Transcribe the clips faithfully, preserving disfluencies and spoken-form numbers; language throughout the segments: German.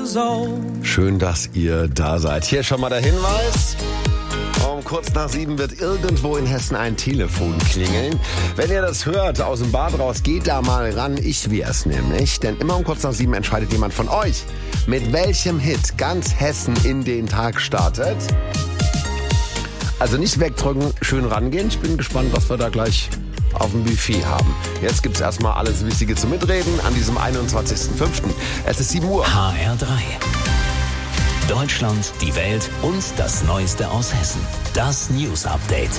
years old. Schön, dass ihr da seid. Hier schon mal der Hinweis. Um kurz nach sieben wird irgendwo in Hessen ein Telefon klingeln. Wenn ihr das hört, aus dem Bad raus, geht da mal ran. Ich wär's nämlich. Denn immer um kurz nach sieben entscheidet jemand von euch, mit welchem Hit ganz Hessen in den Tag startet. Also nicht wegdrücken, schön rangehen. Ich bin gespannt, was wir da gleich auf dem Buffet haben. Jetzt gibt's erstmal alles Wichtige zum Mitreden an diesem einundzwanzigsten fünften Es ist sieben Uhr. H R drei. Deutschland, die Welt und das Neueste aus Hessen. Das News Update.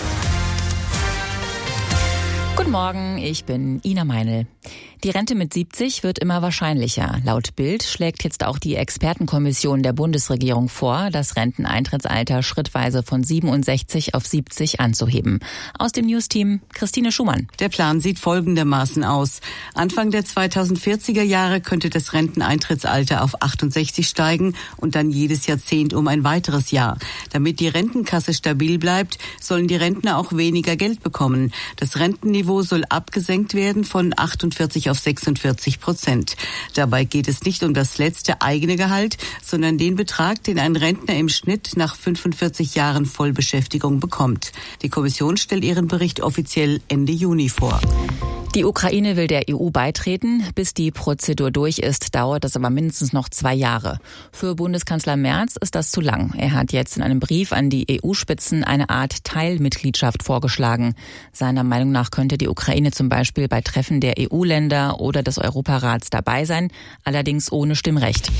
Guten Morgen, ich bin Ina Meinl. Die Rente mit siebzig wird immer wahrscheinlicher. Laut Bild schlägt jetzt auch die Expertenkommission der Bundesregierung vor, das Renteneintrittsalter schrittweise von siebenundsechzig auf siebzig anzuheben. Aus dem Newsteam Christine Schumann. Der Plan sieht folgendermaßen aus. Anfang der zweitausendvierziger Jahre könnte das Renteneintrittsalter auf achtundsechzig steigen und dann jedes Jahrzehnt um ein weiteres Jahr. Damit die Rentenkasse stabil bleibt, sollen die Rentner auch weniger Geld bekommen. Das Rentenniveau soll abgesenkt werden von achtundvierzig auf sechsundvierzig Prozent. Dabei geht es nicht um das letzte eigene Gehalt, sondern den Betrag, den ein Rentner im Schnitt nach fünfundvierzig Jahren Vollbeschäftigung bekommt. Die Kommission stellt ihren Bericht offiziell Ende Juni vor. Die Ukraine will der E U beitreten. Bis die Prozedur durch ist, dauert das aber mindestens noch zwei Jahre. Für Bundeskanzler Merz ist das zu lang. Er hat jetzt in einem Brief an die E U-Spitzen eine Art Teilmitgliedschaft vorgeschlagen. Seiner Meinung nach könnte die Ukraine zum Beispiel bei Treffen der E U-Länder oder des Europarats dabei sein, allerdings ohne Stimmrecht.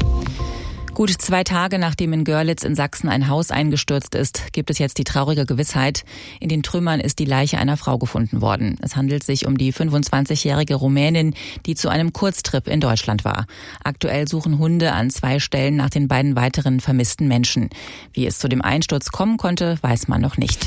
Gut zwei Tage nachdem in Görlitz in Sachsen ein Haus eingestürzt ist, gibt es jetzt die traurige Gewissheit, in den Trümmern ist die Leiche einer Frau gefunden worden. Es handelt sich um die fünfundzwanzigjährige Rumänin, die zu einem Kurztrip in Deutschland war. Aktuell suchen Hunde an zwei Stellen nach den beiden weiteren vermissten Menschen. Wie es zu dem Einsturz kommen konnte, weiß man noch nicht.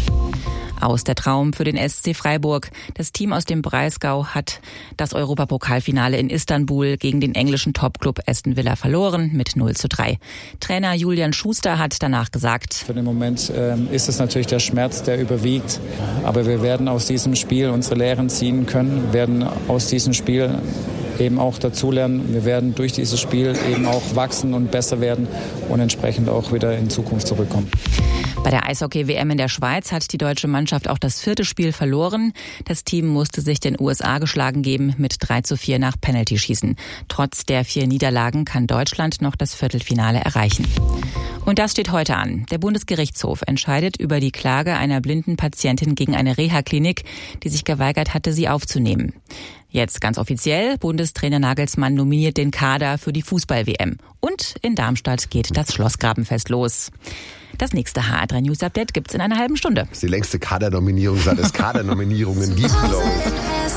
Aus der Traum für den S C Freiburg. Das Team aus dem Breisgau hat das Europapokalfinale in Istanbul gegen den englischen Topclub Aston Villa verloren mit null zu drei. Trainer Julian Schuster hat danach gesagt: Für den Moment äh, ist es natürlich der Schmerz, der überwiegt. Aber wir werden aus diesem Spiel unsere Lehren ziehen können, werden aus diesem Spiel eben auch dazulernen. Wir werden durch dieses Spiel eben auch wachsen und besser werden und entsprechend auch wieder in Zukunft zurückkommen. Bei der Eishockey-W M in der Schweiz hat die deutsche Mannschaft auch das vierte Spiel verloren. Das Team musste sich den U S A geschlagen geben mit drei zu vier nach Penaltyschießen. Trotz der vier Niederlagen kann Deutschland noch das Viertelfinale erreichen. Und das steht heute an. Der Bundesgerichtshof entscheidet über die Klage einer blinden Patientin gegen eine Reha-Klinik, die sich geweigert hatte, sie aufzunehmen. Jetzt ganz offiziell, Bundestrainer Nagelsmann nominiert den Kader für die Fußball-W M. Und in Darmstadt geht das Schlossgrabenfest los. Das nächste H R drei News Update gibt's in einer halben Stunde. Das ist die längste Kadernominierung, seit es Kadernominierungen gibt, glaube ich.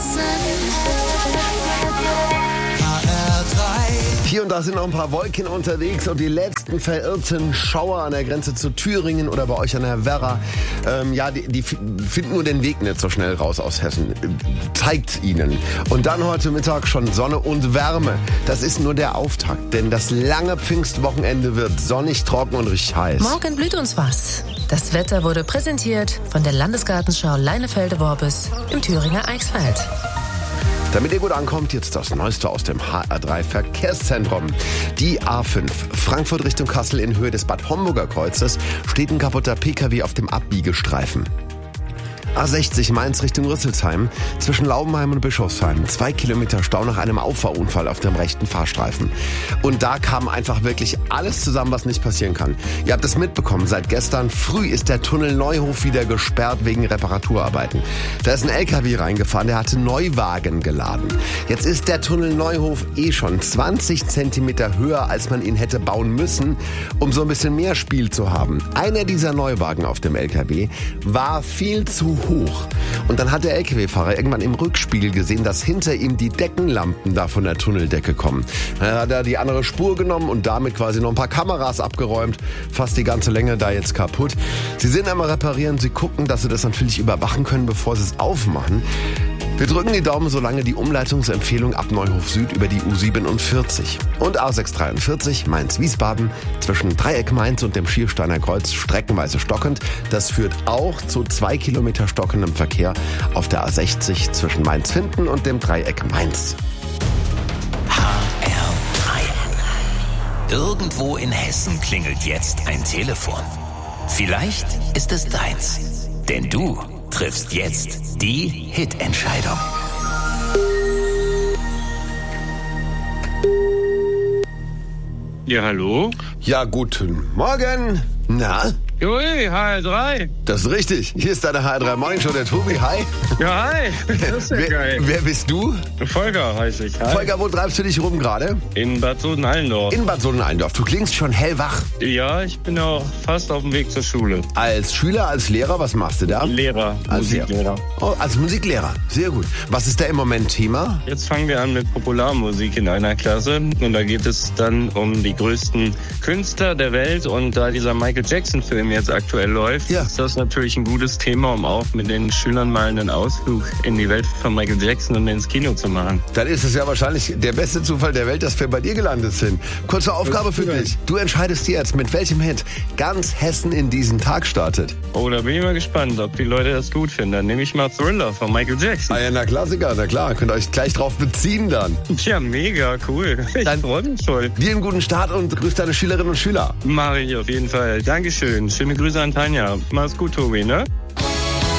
Hier und da sind noch ein paar Wolken unterwegs und die letzten verirrten Schauer an der Grenze zu Thüringen oder bei euch an der Werra, ähm, ja, die, die finden nur den Weg nicht so schnell raus aus Hessen. Zeigt ihnen. Und dann heute Mittag schon Sonne und Wärme. Das ist nur der Auftakt, denn das lange Pfingstwochenende wird sonnig, trocken und richtig heiß. Morgen blüht uns was. Das Wetter wurde präsentiert von der Landesgartenschau Leinefelde-Worbis im Thüringer Eichsfeld. Damit ihr gut ankommt, jetzt das Neueste aus dem H R drei Verkehrszentrum. Die A fünf Frankfurt Richtung Kassel in Höhe des Bad Homburger Kreuzes steht ein kaputter P K W auf dem Abbiegestreifen. A sechzig Mainz Richtung Rüsselsheim, zwischen Laubenheim und Bischofsheim. Zwei Kilometer Stau nach einem Auffahrunfall auf dem rechten Fahrstreifen. Und da kam einfach wirklich alles zusammen, was nicht passieren kann. Ihr habt es mitbekommen, seit gestern früh ist der Tunnel Neuhof wieder gesperrt wegen Reparaturarbeiten. Da ist ein L K W reingefahren, der hatte Neuwagen geladen. Jetzt ist der Tunnel Neuhof eh schon zwanzig Zentimeter höher, als man ihn hätte bauen müssen, um so ein bisschen mehr Spiel zu haben. Einer dieser Neuwagen auf dem L K W war viel zu hoch. Und dann hat der L K W-Fahrer irgendwann im Rückspiegel gesehen, dass hinter ihm die Deckenlampen da von der Tunneldecke kommen. Dann hat er die andere Spur genommen und damit quasi noch ein paar Kameras abgeräumt. Fast die ganze Länge da jetzt kaputt. Sie sind einmal reparieren, sie gucken, dass sie das natürlich überwachen können, bevor sie es aufmachen. Wir drücken die Daumen, solange die Umleitungsempfehlung ab Neuhof Süd über die U siebenundvierzig. Und A sechshundertdreiundvierzig Mainz-Wiesbaden zwischen Dreieck Mainz und dem Schiersteiner Kreuz streckenweise stockend. Das führt auch zu zwei Kilometer stockendem Verkehr auf der A sechzig zwischen Mainz-Finden und dem Dreieck Mainz. H R drei. Irgendwo in Hessen klingelt jetzt ein Telefon. Vielleicht ist es deins. Denn du triffst jetzt die Hit-Entscheidung. Ja, hallo? Ja, guten Morgen. Na? Ui, H R drei. Das ist richtig. Hier ist deine H R drei Morning Show, der Tobi. Hi. Ja, hi. Das ist ja wer, geil. Wer bist du? Volker heiße ich. Hi. Volker, wo treibst du dich rum gerade? In Bad Soden-Allendorf. In Bad Soden-Allendorf. Du klingst schon hellwach. Ja, ich bin auch fast auf dem Weg zur Schule. Als Schüler, als Lehrer, was machst du da? Lehrer, als Musiklehrer. Oh, als Musiklehrer. Sehr gut. Was ist da im Moment Thema? Jetzt fangen wir an mit Popularmusik in einer Klasse. Und da geht es dann um die größten Künstler der Welt. Und da dieser Michael Jackson-Film jetzt aktuell läuft, ja. ist das natürlich ein gutes Thema, um auch mit den Schülern mal einen Ausflug in die Welt von Michael Jackson und ins Kino zu machen. Dann ist es ja wahrscheinlich der beste Zufall der Welt, dass wir bei dir gelandet sind. Kurze Aufgabe für dich. Du entscheidest jetzt, mit welchem Hit ganz Hessen in diesen Tag startet. Oh, da bin ich mal gespannt, ob die Leute das gut finden. Dann nehme ich mal Thriller von Michael Jackson. Ah ja, na Klassiker, na klar. Könnt ihr euch gleich drauf beziehen dann. Ja, mega cool. Ich dann freue mich voll. Dir einen guten Start und grüß deine Schülerinnen und Schüler. Mache ich auf jeden Fall. Dankeschön. Schöne Grüße an Tanja. Mach's gut, Tobi, ne?